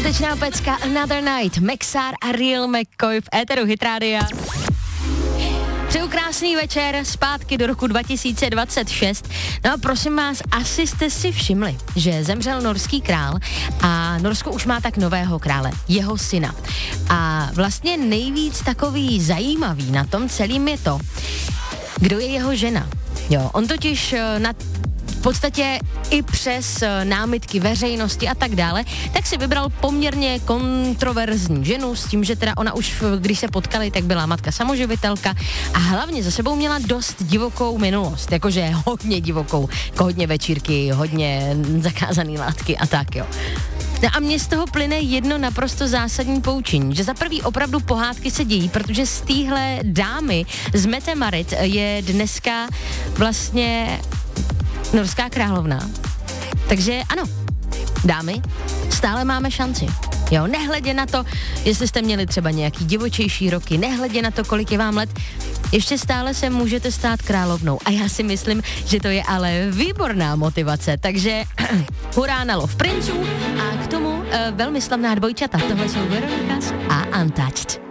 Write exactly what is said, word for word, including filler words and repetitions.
Skutečná pecka Another Night, Maxar a Real McCoy v éteru Hit Rádia. Přeju krásný večer, zpátky do roku dva tisíce dvacet šest. No a prosím vás, asi jste si všimli, že zemřel norský král a Norsko už má tak nového krále, jeho syna. A vlastně nejvíc takový zajímavý na tom celým je to, kdo je jeho žena. Jo, on totiž na v podstatě i přes námitky veřejnosti a tak dále, tak si vybral poměrně kontroverzní ženu s tím, že teda ona už, když se potkali, tak byla matka samoživitelka a hlavně za sebou měla dost divokou minulost, jakože hodně divokou, jako hodně večírky, hodně zakázaný látky a tak jo. No a mně z toho plyne jedno naprosto zásadní poučení, že za prvý opravdu pohádky se dějí, protože z téhle dámy z Mette-Marit je dneska vlastně norská královna. Takže ano, dámy, stále máme šanci. Jo, nehledě na to, jestli jste měli třeba nějaký divočejší roky, nehledě na to, kolik je vám let, ještě stále se můžete stát královnou. A já si myslím, že to je ale výborná motivace. Takže hurá na lov princů a k tomu uh, velmi slavná dvojčata. Tohle jsou Veronikas a Untouched.